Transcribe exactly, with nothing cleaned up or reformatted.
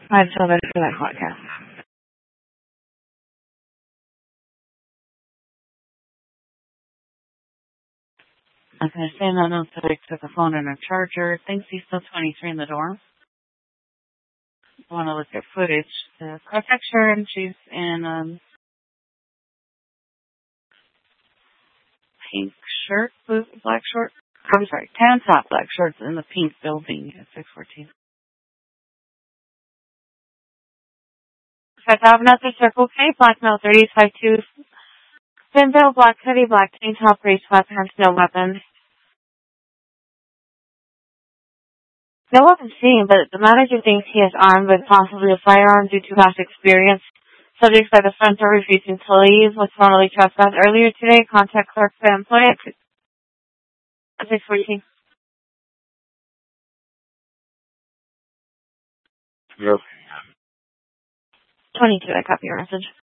I'm so ready for that podcast. I was going to say in that note that I took a phone and a charger. Thinks he's still twenty-three in the dorm. I want to look at footage. The cross picture, and she's in um pink shirt, blue, black short. I'm sorry, tan top, black shorts in the pink building at six fourteen. Fifth Avenue at the Circle K, black male thirties, five two. Thin bill, black hoodie, black tank top, gray sweatpants, no weapon. No weapon seen, but the manager thinks he is armed with possibly a firearm due to past experience. Subjects by the front door refusing to leave was formally trespassed earlier today. Contact clerk for employee at six fourteen. Yep. twenty-two, I copy your message.